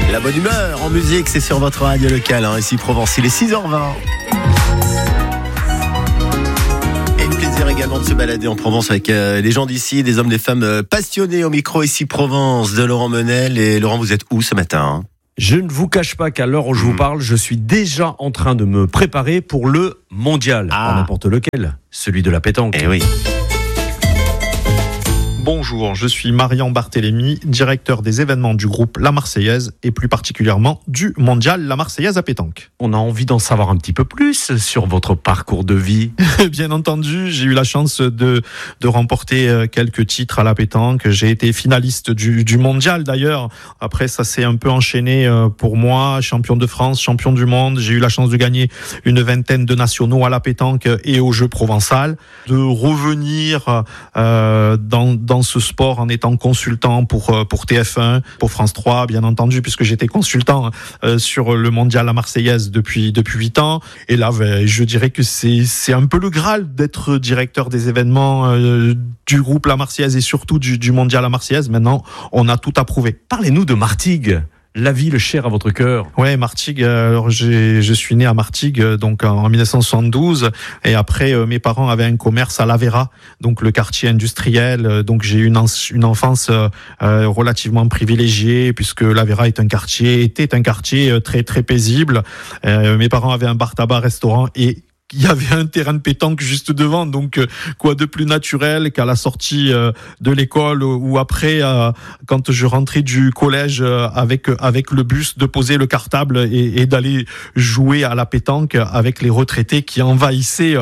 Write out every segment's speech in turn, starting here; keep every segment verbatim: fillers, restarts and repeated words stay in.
La bonne humeur en musique, c'est sur votre radio locale, hein, ici Provence, il est six heures vingt. Et le plaisir également de se balader en Provence avec euh, les gens d'ici, des hommes, des femmes euh, passionnés au micro ici Provence de Laurent Menel. Et Laurent, vous êtes où ce matin ? Je ne vous cache pas qu'à l'heure où je vous parle, je suis déjà en train de me préparer pour le mondial. Ah. Pas n'importe lequel, celui de la pétanque. Eh oui. Bonjour, je suis Marian Barthélémy, directeur des événements du groupe La Marseillaise et plus particulièrement du mondial La Marseillaise à pétanque. On a envie d'en savoir un petit peu plus sur votre parcours de vie. Bien entendu, j'ai eu la chance de, de remporter quelques titres à la pétanque. J'ai été finaliste du, du mondial d'ailleurs. Après, ça s'est un peu enchaîné pour moi. Champion de France, champion du monde. J'ai eu la chance de gagner une vingtaine de nationaux à la pétanque et au jeu provençal. De revenir euh, dans, dans ce sport en étant consultant pour, pour T F un, pour France trois, bien entendu, puisque j'étais consultant euh, sur le mondial La Marseillaise depuis, depuis huit ans. Et là, ben, je dirais que c'est, c'est un peu le Graal d'être directeur des événements euh, du groupe La Marseillaise et surtout du, du mondial La Marseillaise. Maintenant, on a tout approuvé. Parlez-nous de Martigues. La ville chère à votre cœur. Ouais, Martigues. Alors j'ai, je suis né à Martigues, donc en dix-neuf cent soixante-douze, et après euh, mes parents avaient un commerce à l'Avera, donc le quartier industriel. Donc j'ai eu une, une enfance euh, relativement privilégiée puisque l'Avera est un quartier, était un quartier très très paisible. Euh, mes parents avaient un bar tabac restaurant et il y avait un terrain de pétanque juste devant, donc quoi de plus naturel qu'à la sortie de l'école ou après, quand je rentrais du collège avec avec le bus, de poser le cartable et, et d'aller jouer à la pétanque avec les retraités qui envahissaient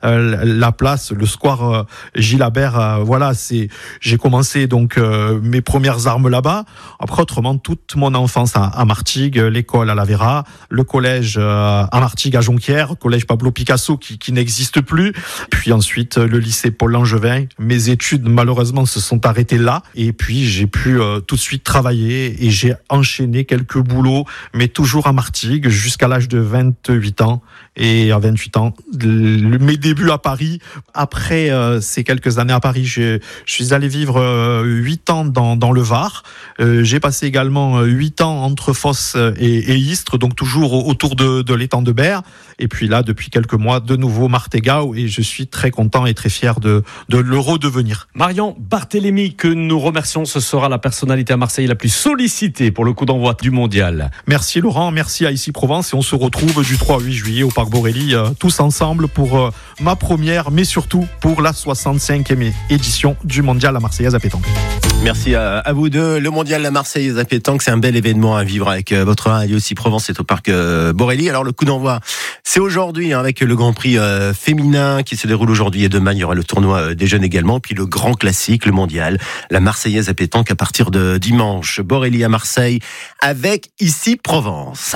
la place, le square Gilabert. Voilà, c'est j'ai commencé donc mes premières armes là-bas. Après, autrement, toute mon enfance à, à Martigues, l'école à l'Avera, le collège à Martigues à Jonquière, collège Pablo Picasso qui, qui n'existe plus. Puis ensuite, le lycée Paul Langevin. Mes études, malheureusement, se sont arrêtées là. Et puis, j'ai pu euh, tout de suite travailler et j'ai enchaîné quelques boulots, mais toujours à Martigues jusqu'à l'âge de vingt-huit ans. Et à vingt-huit ans, le, mes débuts à Paris. Après euh, ces quelques années à Paris, je, je suis allé vivre euh, huit ans dans, dans le Var. Euh, j'ai passé également huit ans entre Fos et, et Istres, donc toujours autour de, de l'étang de Berre. Et puis là, depuis quelques mois, de nouveau Martégaud, et je suis très content et très fier de, de le redevenir. Marian Barthélémy, que nous remercions, ce sera la personnalité à Marseille la plus sollicitée pour le coup d'envoi du mondial. Merci Laurent, merci à Ici Provence, et on se retrouve du trois au huit juillet au Parc Borély, euh, tous ensemble pour euh, ma première, mais surtout pour la soixante-cinquième édition du mondial La Marseillaise à pétanque. Merci à, à vous deux. Le mondial La Marseillaise à pétanque, c'est un bel événement à vivre avec euh, votre radio ici Provence, c'est au Parc euh, Borély. Alors le coup d'envoi, c'est aujourd'hui hein, avec le Grand Prix euh, féminin qui se déroule aujourd'hui et demain. Il y aura le tournoi euh, des jeunes également, puis le grand classique, le mondial, la Marseillaise à pétanque à partir de dimanche. Borély à Marseille avec Ici Provence.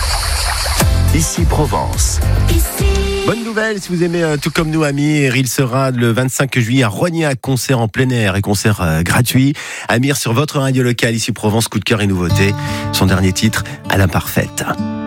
Ici Provence. Ici. Bonne nouvelle, si vous aimez euh, tout comme nous Amir, il sera le vingt-cinq juillet à Rognac, concert en plein air et concert euh, gratuit. Amir sur votre radio locale, Ici Provence, coup de cœur et nouveauté. Son dernier titre, à l'imparfaite.